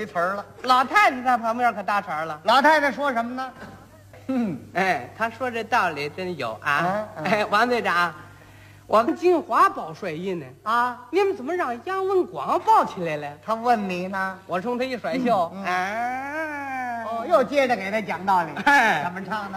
没词儿了。 老太太在旁边可搭茬了。 老太太说什么呢？ 哎，她说这道理真有啊。 嗯哎，王队长，我们金华报帅印呢， 啊， 你们怎么让杨文广报起来了？ 他问你呢。 我冲他一甩袖， 嗯哎， 哦，又接着给他讲道理。 哎怎么唱的？